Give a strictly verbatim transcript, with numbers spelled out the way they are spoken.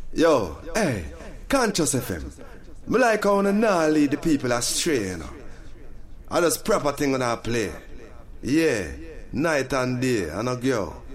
Yo, hey, Conscious F M. Me like how you not lead the people astray, you know. I just proper thing when I play. Yeah, night and day, and a girl.